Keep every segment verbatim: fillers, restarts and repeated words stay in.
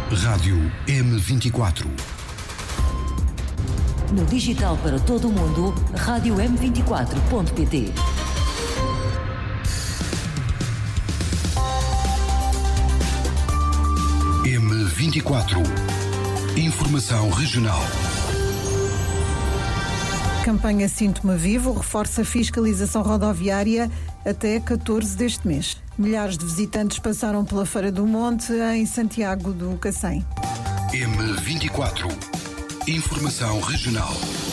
Rádio M vinte e quatro. No digital para todo o mundo, rádio m vinte e quatro ponto pt. M vinte e quatro. Informação regional. Campanha Sinto-me Vivo reforça a fiscalização rodoviária até catorze deste mês. Milhares de visitantes passaram pela Feira do Monte em Santiago do Cacém. M vinte e quatro. Informação regional.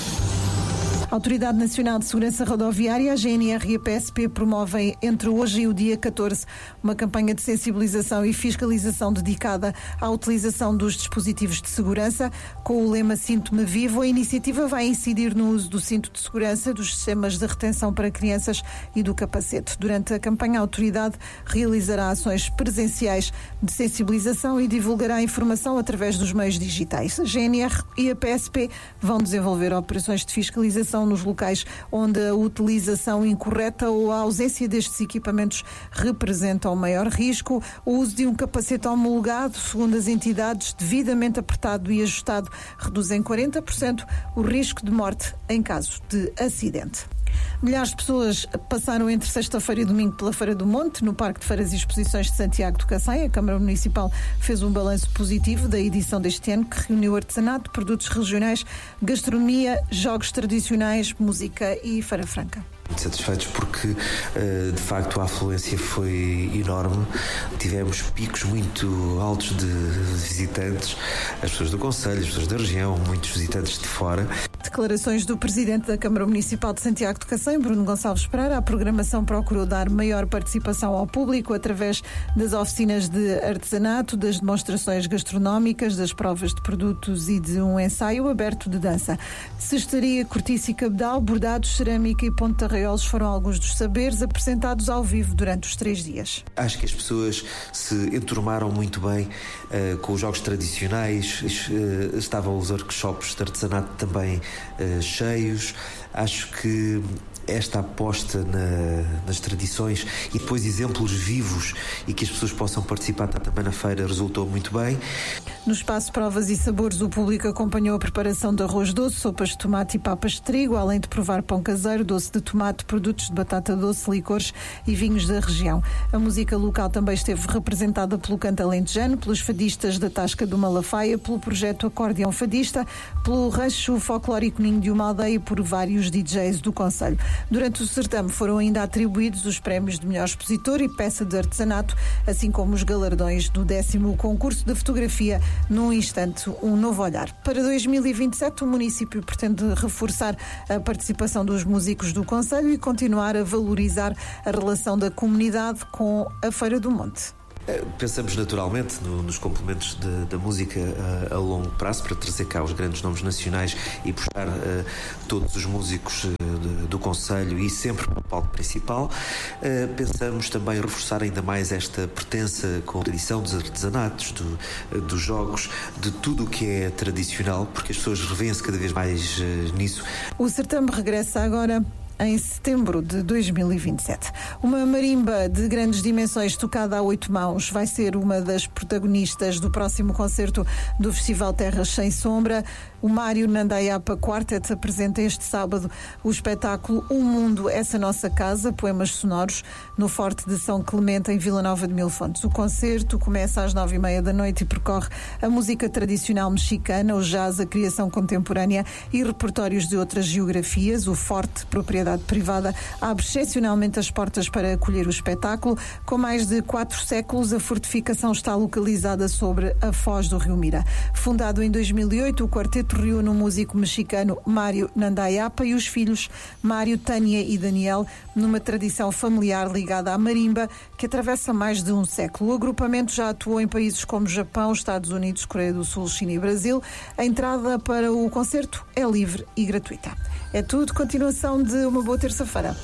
A Autoridade Nacional de Segurança Rodoviária, a G N R e a P S P promovem entre hoje e o dia catorze uma campanha de sensibilização e fiscalização dedicada à utilização dos dispositivos de segurança. Com o lema Sinto-me Vivo, a iniciativa vai incidir no uso do cinto de segurança, dos sistemas de retenção para crianças e do capacete. Durante a campanha, a autoridade realizará ações presenciais de sensibilização e divulgará informação através dos meios digitais. A G N R e a P S P vão desenvolver operações de fiscalização nos locais onde a utilização incorreta ou a ausência destes equipamentos representam o maior risco. O uso de um capacete homologado, segundo as entidades, devidamente apertado e ajustado, reduz em quarenta por cento o risco de morte em caso de acidente. Milhares de pessoas passaram entre sexta-feira e domingo pela Feira do Monte, no Parque de Feiras e Exposições de Santiago do Cacém. A Câmara Municipal fez um balanço positivo da edição deste ano, que reuniu artesanato, produtos regionais, gastronomia, jogos tradicionais, música e Feira Franca. Muito satisfeitos porque, de facto, a afluência foi enorme. Tivemos picos muito altos de visitantes, as pessoas do concelho, as pessoas da região, muitos visitantes de fora. Declarações do Presidente da Câmara Municipal de Santiago do Cacém, Bruno Gonçalves Pereira. A programação procurou dar maior participação ao público através das oficinas de artesanato, das demonstrações gastronómicas, das provas de produtos e de um ensaio aberto de dança. Cestaria, cortiça e cabedal, bordados, cerâmica e ponta-arraiolos foram alguns dos saberes apresentados ao vivo durante os três dias. Acho que as pessoas se enturmaram muito bem uh, com os jogos tradicionais, uh, estavam os workshops de artesanato também uh, cheios. Acho que esta aposta na, nas tradições e depois exemplos vivos e que as pessoas possam participar também na feira resultou muito bem. No espaço Provas e Sabores, o público acompanhou a preparação de arroz doce, sopas de tomate e papas de trigo, além de provar pão caseiro, doce de tomate, produtos de batata doce, licores e vinhos da região. A música local também esteve representada pelo canto alentejano, pelos fadistas da Tasca do Malafaia, pelo projeto Acordeão Fadista, pelo rancho folclórico Ninho de uma Aldeia e por vários D Js do concelho. Durante o certame foram ainda atribuídos os prémios de melhor expositor e peça de artesanato, assim como os galardões do décimo concurso de fotografia Num Instante, um Novo Olhar. Para dois mil e vinte e sete, o município pretende reforçar a participação dos músicos do concelho e continuar a valorizar a relação da comunidade com a Feira do Monte. Pensamos naturalmente no, nos complementos de, da música a, a longo prazo para trazer cá os grandes nomes nacionais e puxar uh, todos os músicos uh, de, do concelho e sempre no palco principal. Uh, pensamos também reforçar ainda mais esta pertença com a tradição dos artesanatos, do, uh, dos jogos, de tudo o que é tradicional, porque as pessoas revêem-se cada vez mais uh, nisso. O certame regressa agora em setembro de dois mil e vinte e sete. Uma marimba de grandes dimensões tocada a oito mãos vai ser uma das protagonistas do próximo concerto do Festival Terras Sem Sombra. O Mário Nandayapa Quartet apresenta este sábado o espetáculo Um Mundo, Essa Nossa Casa, poemas sonoros, no Forte de São Clemente, em Vila Nova de Mil Fontes. O concerto começa às nove e meia da noite e percorre a música tradicional mexicana, o jazz, a criação contemporânea e repertórios de outras geografias. O Forte, propriedade privada, abre excepcionalmente as portas para acolher o espetáculo. Com mais de quatro séculos, a fortificação está localizada sobre a foz do Rio Mira. Fundado em dois mil e oito, o quarteto reúne o músico mexicano Mário Nandayapa e os filhos Mário, Tânia e Daniel, numa tradição familiar ligada à marimba que atravessa mais de um século. O agrupamento já atuou em países como Japão, Estados Unidos, Coreia do Sul, China e Brasil. A entrada para o concerto é livre e gratuita. É tudo. Continuação de uma boa terça-feira.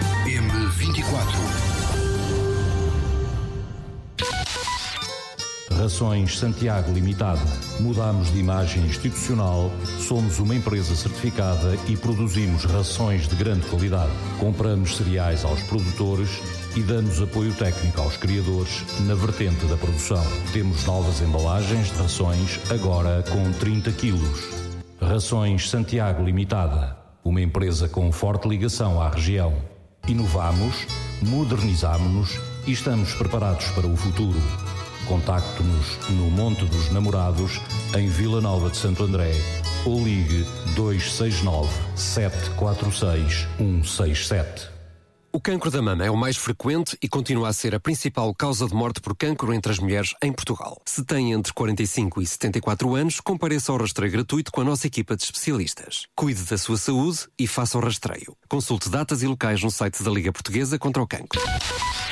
M vinte e quatro. Rações Santiago Limitada. Mudamos de imagem institucional, somos uma empresa certificada e produzimos rações de grande qualidade. Compramos cereais aos produtores e damos apoio técnico aos criadores na vertente da produção. Temos novas embalagens de rações, agora com trinta quilos. Rações Santiago Limitada. Uma empresa com forte ligação à região. Inovamos, modernizamos-nos e estamos preparados para o futuro. Contacte-nos no Monte dos Namorados, em Vila Nova de Santo André, ou ligue dois seis nove, sete quatro seis, um seis sete. O cancro da mama é o mais frequente e continua a ser a principal causa de morte por cancro entre as mulheres em Portugal. Se tem entre quarenta e cinco e setenta e quatro anos, compareça ao rastreio gratuito com a nossa equipa de especialistas. Cuide da sua saúde e faça o rastreio. Consulte datas e locais no site da Liga Portuguesa contra o Cancro.